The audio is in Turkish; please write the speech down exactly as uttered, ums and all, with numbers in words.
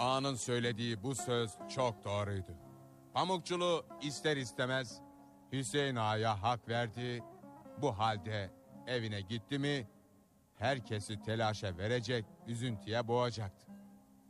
Ağanın söylediği bu söz çok doğruydu. Pamukçulu ister istemez Hüseyin Ağa'ya hak verdi. Bu halde evine gitti mi herkesi telaşa verecek, üzüntüye boğacaktı.